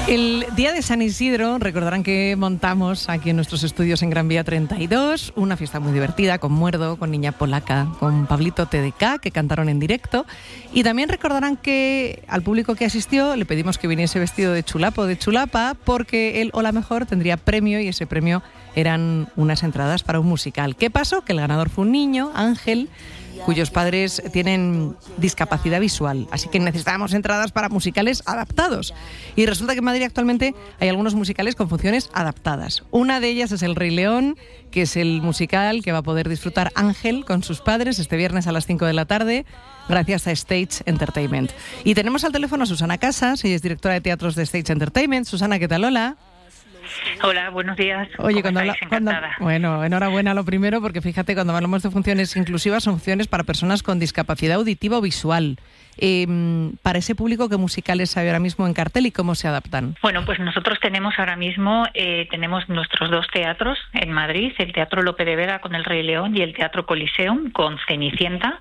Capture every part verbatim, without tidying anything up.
El día de San Isidro, recordarán que montamos aquí en nuestros estudios en Gran Vía treinta y dos una fiesta muy divertida con Muerdo, con Niña Polaca, con Pablito T D K, que cantaron en directo. Y también recordarán que al público que asistió le pedimos que viniese vestido de chulapa o de chulapa, porque él o la mejor tendría premio, y ese premio eran unas entradas para un musical. ¿Qué pasó? Que el ganador fue un niño, Ángel, cuyos padres tienen discapacidad visual, así que necesitábamos entradas para musicales adaptados. Y resulta que en Madrid actualmente hay algunos musicales con funciones adaptadas. Una de ellas es El Rey León, que es el musical que va a poder disfrutar Ángel con sus padres este viernes a las cinco de la tarde, gracias a Stage Entertainment. Y tenemos al teléfono a Susana Casas, ella es directora de teatros de Stage Entertainment. Susana, ¿qué tal? Hola. Hola, buenos días. Oye, cuando, habla, cuando bueno, enhorabuena lo primero, porque fíjate, cuando hablamos de funciones inclusivas, son funciones para personas con discapacidad auditiva o visual. Eh, para ese público, ¿qué musicales hay ahora mismo en cartel y cómo se adaptan? Bueno, pues nosotros tenemos ahora mismo eh, tenemos nuestros dos teatros en Madrid, el Teatro Lope de Vega con El Rey León y el Teatro Coliseum con Cenicienta.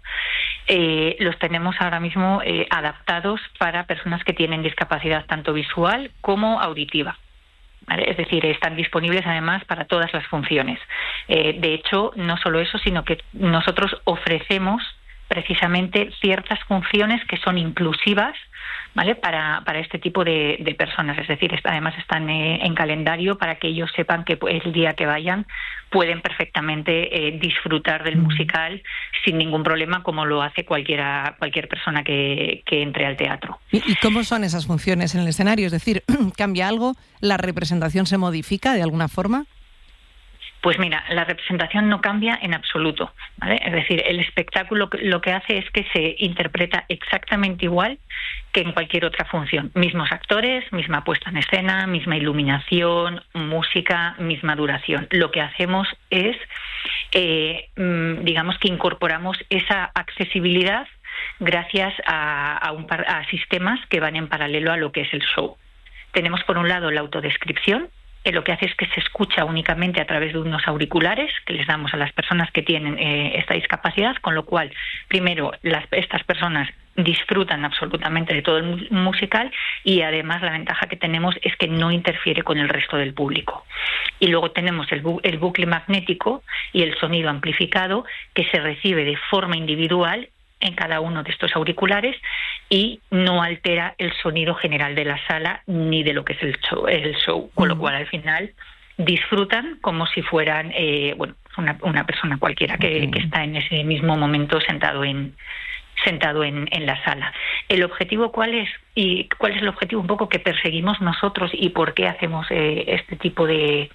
Eh, los tenemos ahora mismo eh, adaptados para personas que tienen discapacidad tanto visual como auditiva. ¿Vale? Es decir, están disponibles además para todas las funciones. Eh, de hecho, no solo eso, sino que nosotros ofrecemos precisamente ciertas funciones que son inclusivas, ¿vale? Para, para este tipo de, de personas. Es decir, además están eh, en calendario para que ellos sepan que el día que vayan pueden perfectamente eh, disfrutar del musical sin ningún problema, como lo hace cualquiera, cualquier persona que, que entre al teatro. ¿Y, ¿Y cómo son esas funciones en el escenario? Es decir, ¿cambia algo? ¿La representación se modifica de alguna forma? Pues mira, la representación no cambia en absoluto, ¿vale? Es decir, el espectáculo lo que hace es que se interpreta exactamente igual que en cualquier otra función. Mismos actores, misma puesta en escena, misma iluminación, música, misma duración. Lo que hacemos es, eh, digamos que incorporamos esa accesibilidad gracias a, a, un par, a sistemas que van en paralelo a lo que es el show. Tenemos por un lado la autodescripción, que lo que hace es que se escucha únicamente a través de unos auriculares que les damos a las personas que tienen eh, esta discapacidad, con lo cual, primero, las, estas personas disfrutan absolutamente de todo el musical, y además la ventaja que tenemos es que no interfiere con el resto del público. Y luego tenemos el, bu- el bucle magnético y el sonido amplificado, que se recibe de forma individual en cada uno de estos auriculares y no altera el sonido general de la sala ni de lo que es el show, el show. Con lo cual al final disfrutan como si fueran eh, bueno, una, una persona cualquiera que, okay. que está en ese mismo momento sentado en sentado en, en la sala. ¿El objetivo cuál es? ¿Y cuál es el objetivo un poco que perseguimos nosotros y por qué hacemos eh, este tipo de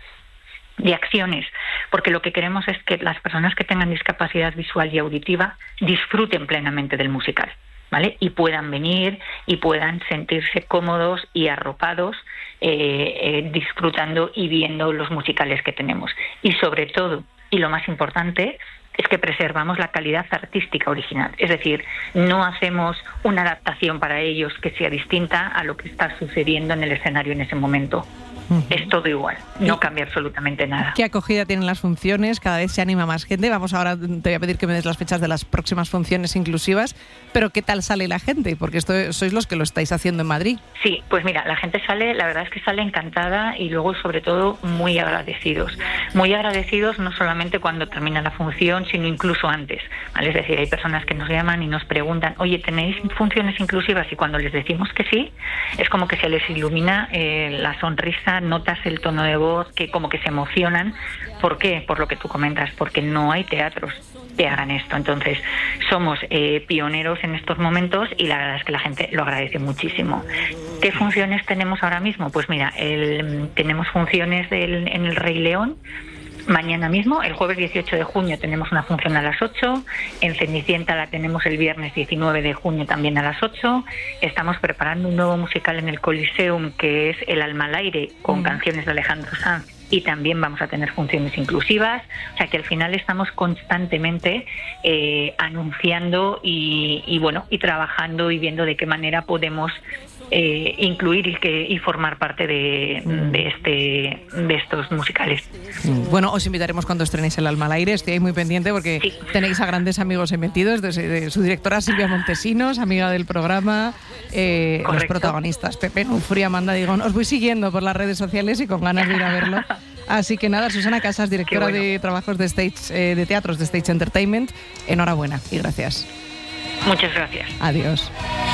de acciones? Porque lo que queremos es que las personas que tengan discapacidad visual y auditiva disfruten plenamente del musical, ¿vale? Y puedan venir y puedan sentirse cómodos y arropados eh, eh, disfrutando y viendo los musicales que tenemos. Y sobre todo, y lo más importante, es que preservamos la calidad artística original. Es decir, no hacemos una adaptación para ellos que sea distinta a lo que está sucediendo en el escenario en ese momento. Uh-huh. Es todo igual, no cambia absolutamente nada. ¿Qué acogida tienen las funciones? Cada vez se anima más gente. Vamos, ahora te voy a pedir que me des las fechas de las próximas funciones inclusivas, pero ¿qué tal sale la gente? Porque esto sois los que lo estáis haciendo en Madrid. Sí, pues mira, la gente sale, la verdad es que sale encantada y luego sobre todo muy agradecidos. Muy agradecidos no solamente cuando termina la función, sino incluso antes, ¿vale? Es decir, hay personas que nos llaman y nos preguntan, oye, ¿tenéis funciones inclusivas? Y cuando les decimos que sí, es como que se les ilumina eh, la sonrisa, notas el tono de voz, que como que se emocionan. ¿Por qué? Por lo que tú comentas, porque no hay teatros que hagan esto. Entonces, somos eh, pioneros en estos momentos y la verdad es que la gente lo agradece muchísimo. ¿Qué funciones tenemos ahora mismo? Pues mira, el, tenemos funciones del, en El Rey León. Mañana mismo, el jueves dieciocho de junio, tenemos una función a las ocho. En Cenicienta la tenemos el viernes diecinueve de junio también a las ocho. Estamos preparando un nuevo musical en el Coliseum, que es El Alma al Aire, con mm. canciones de Alejandro Sanz. Y también vamos a tener funciones inclusivas. O sea que al final estamos constantemente eh, anunciando y, y, bueno, y trabajando y viendo de qué manera podemos eh, incluir y, que, y formar parte de, de, este, de estos musicales. Bueno, os invitaremos cuando estrenéis El alma al aire, estoy ahí muy pendiente porque sí. tenéis a grandes amigos metidos, de, de su directora Silvia Montesinos, amiga del programa, eh, los protagonistas Pepe Nufri, Amanda Digón. Os voy siguiendo por las redes sociales y con ganas de ir a verlo. Así que nada, Susana Casas, directora bueno. de trabajos de Stage, eh, de teatros de Stage Entertainment, enhorabuena y gracias. Muchas gracias. Adiós.